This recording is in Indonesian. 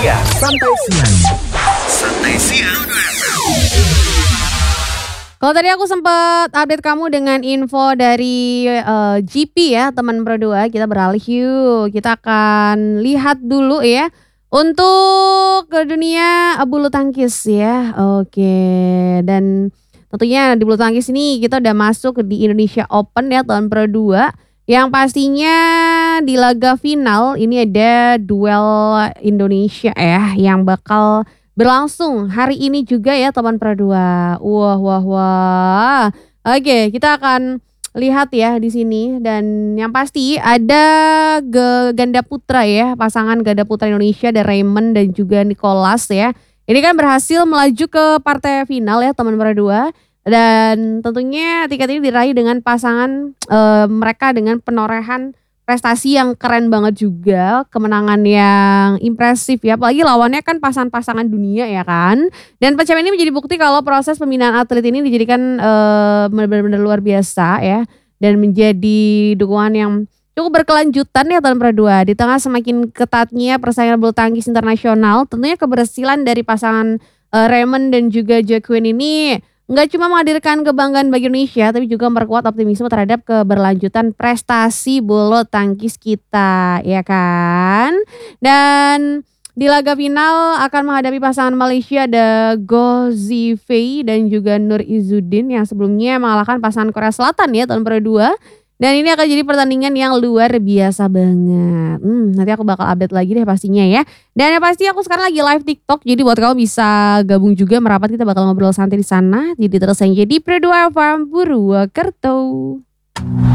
siang. Santai siang. Santai siang. Kalau tadi aku sempat update kamu dengan info dari GP ya teman Pro 2, kita beralih yuk. Kita akan lihat dulu ya untuk ke dunia bulu tangkis ya. Oke, dan tentunya di bulu tangkis ini kita udah masuk di Indonesia Open ya tahun Pro 2. Yang pastinya di laga final ini ada duel Indonesia ya yang bakal berlangsung hari ini juga ya teman Pro 2. Wah. Oke, kita akan lihat ya di sini dan yang pasti ada ganda putra ya, pasangan ganda putra Indonesia ada Raymond dan juga Nicholas ya. Ini kan berhasil melaju ke partai final ya teman Pro 2. Dan tentunya tiket ini diraih dengan pasangan mereka dengan penorehan prestasi yang keren banget juga, kemenangan yang impresif ya, apalagi lawannya kan pasangan-pasangan dunia ya kan. Dan pencapaian ini menjadi bukti kalau proses pembinaan atlet ini dijadikan benar-benar luar biasa ya, dan menjadi dukungan yang cukup berkelanjutan ya tahun Pro 2. Di tengah semakin ketatnya persaingan bulu tangkis internasional, tentunya keberhasilan dari pasangan Raymond dan juga Joaquin ini nggak cuma menghadirkan kebanggaan bagi Indonesia, tapi juga memperkuat optimisme terhadap keberlanjutan prestasi bulu tangkis kita, ya kan? Dan di laga final akan menghadapi pasangan Malaysia ada Goh Zifei dan juga Nur Izzuddin yang sebelumnya mengalahkan pasangan Korea Selatan ya tahun Pro 2. Dan ini akan jadi pertandingan yang luar biasa banget. Nanti aku bakal update lagi deh pastinya ya. Dan yang pasti aku sekarang lagi live TikTok. Jadi buat kamu bisa gabung juga merapat, kita bakal ngobrol santai di sana. Jadi terus aja di Pro 2 FM Purwokerto.